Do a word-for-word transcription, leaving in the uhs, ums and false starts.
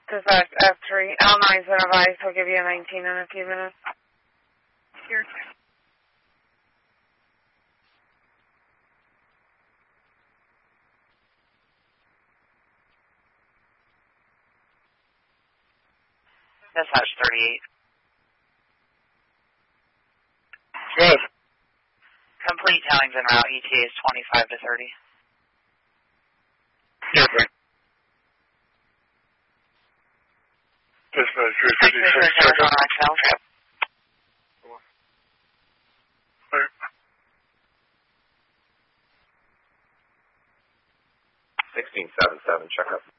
Dispatch F three, L nine is advised. I'll give you a nineteen in a few minutes. Here. Dispatch thirty-eight. Good. Complete towings en route. E T A is twenty-five to thirty. Yes, sir. Dispatch three fifty-six, check up. sixteen seventy-seven, check up.